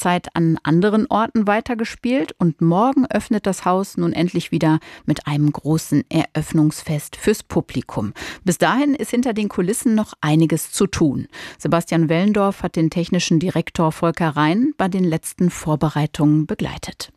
Zeit an anderen Orten weitergespielt und morgen öffnet das Haus nun endlich wieder mit einem großen Eröffnungsfest fürs Publikum. Bis dahin ist hinter den Kulissen noch einiges zu tun. Sebastian Wellendorf hat den technischen Direktor Volker Rein bei den letzten Vorbereitungen begleitet.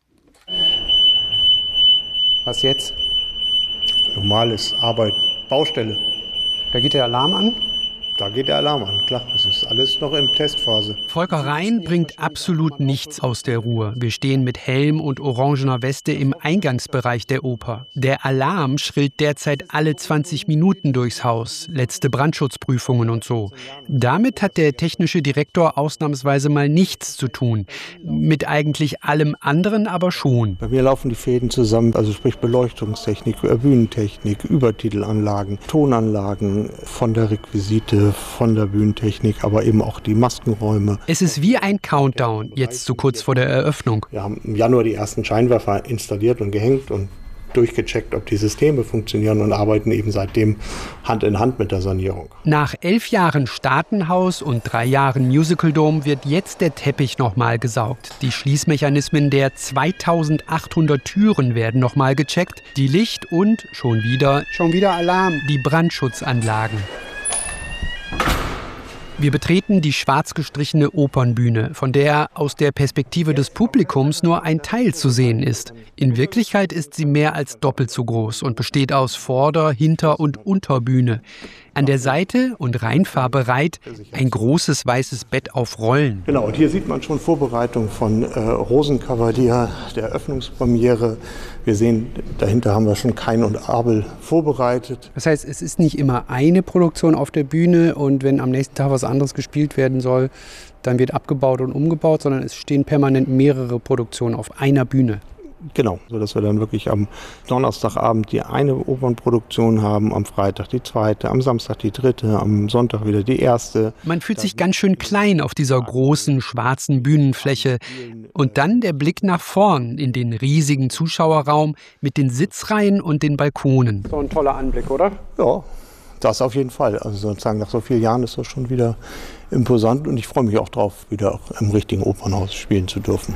Was jetzt? Normales Arbeit, Baustelle. Da geht der Alarm an? Da geht der Alarm an, klar. Das ist alles noch in Testphase. Volker Rein bringt absolut nichts aus der Ruhe. Wir stehen mit Helm und orangener Weste im Eingangsbereich der Oper. Der Alarm schrillt derzeit alle 20 Minuten durchs Haus. Letzte Brandschutzprüfungen und so. Damit hat der technische Direktor ausnahmsweise mal nichts zu tun. Mit eigentlich allem anderen aber schon. Bei mir laufen die Fäden zusammen, also sprich Beleuchtungstechnik, Bühnentechnik, Übertitelanlagen, Tonanlagen, von der Requisite, von der Bühnentechnik, aber eben auch die Maskenräume. Es ist wie ein Countdown, jetzt so kurz vor der Eröffnung. Wir haben im Januar die ersten Scheinwerfer installiert und gehängt und durchgecheckt, ob die Systeme funktionieren und arbeiten eben seitdem Hand in Hand mit der Sanierung. Nach 11 Jahren Staatenhaus und 3 Jahren Musical Dome wird jetzt der Teppich nochmal gesaugt. Die Schließmechanismen der 2800 Türen werden nochmal gecheckt. Die Licht- und schon wieder Alarm. Die Brandschutzanlagen. Wir betreten die schwarz gestrichene Opernbühne, von der aus der Perspektive des Publikums nur ein Teil zu sehen ist. In Wirklichkeit ist sie mehr als doppelt so groß und besteht aus Vorder-, Hinter- und Unterbühne. An der Seite und reinfahrbereit ein großes weißes Bett auf Rollen. Genau, und hier sieht man schon Vorbereitung von Rosenkavalier, der Eröffnungspremiere. Wir sehen, dahinter haben wir schon Kain und Abel vorbereitet. Das heißt, es ist nicht immer eine Produktion auf der Bühne und wenn am nächsten Tag was anderes gespielt werden soll, dann wird abgebaut und umgebaut, sondern es stehen permanent mehrere Produktionen auf einer Bühne. Genau, sodass wir dann wirklich am Donnerstagabend die eine Opernproduktion haben, am Freitag die zweite, am Samstag die dritte, am Sonntag wieder die erste. Man fühlt sich ganz schön klein auf dieser großen, schwarzen Bühnenfläche. Und dann der Blick nach vorn in den riesigen Zuschauerraum mit den Sitzreihen und den Balkonen. So ein toller Anblick, oder? Ja, das auf jeden Fall. Also sozusagen nach so vielen Jahren ist das schon wieder imposant und ich freue mich auch drauf, wieder im richtigen Opernhaus spielen zu dürfen.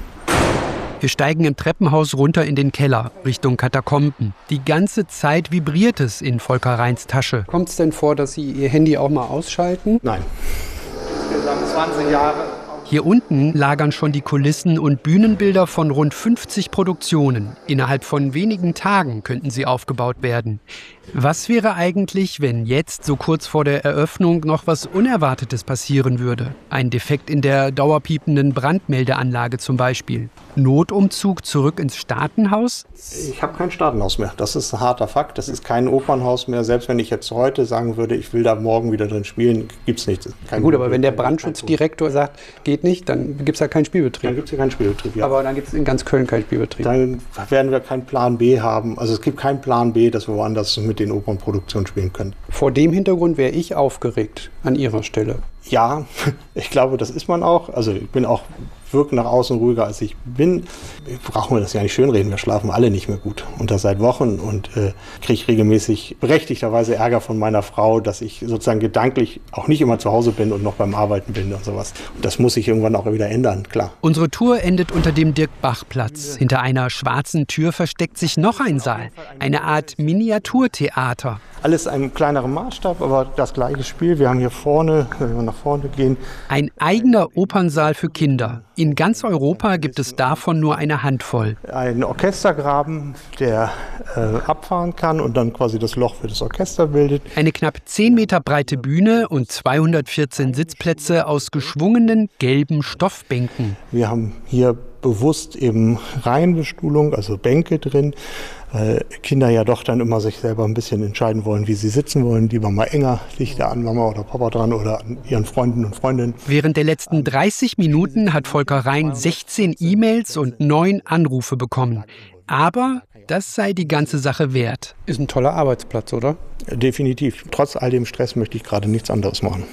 Wir steigen im Treppenhaus runter in den Keller, Richtung Katakomben. Die ganze Zeit vibriert es in Volker Reins Tasche. Kommt es denn vor, dass Sie Ihr Handy auch mal ausschalten? Nein. Insgesamt 20 Jahre. Hier unten lagern schon die Kulissen und Bühnenbilder von rund 50 Produktionen. Innerhalb von wenigen Tagen könnten sie aufgebaut werden. Was wäre eigentlich, wenn jetzt, so kurz vor der Eröffnung, noch was Unerwartetes passieren würde? Ein Defekt in der dauerpiependen Brandmeldeanlage zum Beispiel. Notumzug zurück ins Staatenhaus? Ich habe kein Staatenhaus mehr. Das ist ein harter Fakt. Das ist kein Opernhaus mehr. Selbst wenn ich jetzt heute sagen würde, ich will da morgen wieder drin spielen, gibt es nichts. Gut, aber wenn der Brandschutzdirektor sagt, geht nicht, dann gibt es ja keinen Spielbetrieb. Dann gibt es ja keinen Spielbetrieb, ja. Aber dann gibt es in ganz Köln keinen Spielbetrieb. Dann werden wir keinen Plan B haben. Also es gibt keinen Plan B, dass wir woanders mit den Opernproduktionen spielen können. Vor dem Hintergrund wäre ich aufgeregt an Ihrer Stelle. Ja, ich glaube, das ist man auch. Also ich bin auch wirke nach außen ruhiger, als ich bin. Brauchen wir das ja nicht schönreden, wir schlafen alle nicht mehr gut. Und das seit Wochen und kriege regelmäßig berechtigterweise Ärger von meiner Frau, dass ich sozusagen gedanklich auch nicht immer zu Hause bin und noch beim Arbeiten bin und sowas. Und das muss sich irgendwann auch wieder ändern, klar. Unsere Tour endet unter dem Dirk-Bach-Platz. Hinter einer schwarzen Tür versteckt sich noch ein Saal, eine Art Miniaturtheater. Alles einem kleineren Maßstab, aber das gleiche Spiel. Wir haben hier vorne, wenn wir nach vorne gehen, ein eigener Opernsaal für Kinder. In ganz Europa gibt es davon nur eine Handvoll. Ein Orchestergraben, der abfahren kann und dann quasi das Loch für das Orchester bildet. Eine knapp 10 Meter breite Bühne und 214 Sitzplätze aus geschwungenen gelben Stoffbänken. Wir haben hier bewusst eben Reihenbestuhlung, also Bänke drin, weil Kinder ja doch dann immer sich selber ein bisschen entscheiden wollen, wie sie sitzen wollen. Lieber mal enger, Lichter an Mama oder Papa dran oder an ihren Freunden und Freundinnen. Während der letzten 30 Minuten hat Volker Rein 16 E-Mails und 9 Anrufe bekommen. Aber das sei die ganze Sache wert. Ist ein toller Arbeitsplatz, oder? Definitiv. Trotz all dem Stress möchte ich gerade nichts anderes machen.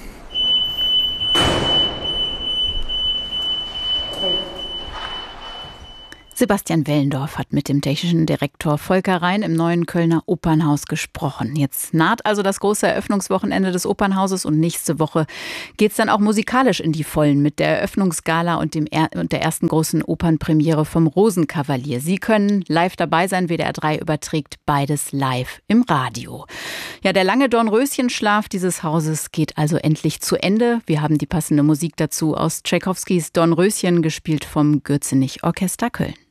Sebastian Wellendorf hat mit dem technischen Direktor Volker Rhein im neuen Kölner Opernhaus gesprochen. Jetzt naht also das große Eröffnungswochenende des Opernhauses und nächste Woche geht's dann auch musikalisch in die Vollen mit der Eröffnungsgala und der ersten großen Opernpremiere vom Rosenkavalier. Sie können live dabei sein. WDR 3 überträgt beides live im Radio. Ja, der lange Dornröschenschlaf dieses Hauses geht also endlich zu Ende. Wir haben die passende Musik dazu aus Tschaikowskis Dornröschen, gespielt vom Gürzenich Orchester Köln.